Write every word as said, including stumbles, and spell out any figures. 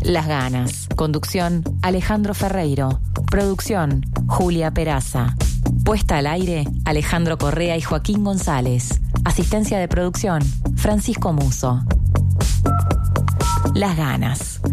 Las Ganas. Conducción, Alejandro Ferreiro. Producción, Julia Peraza. Puesta al aire, Alejandro Correa y Joaquín González. Asistencia de producción, Francisco Muso. Las Ganas.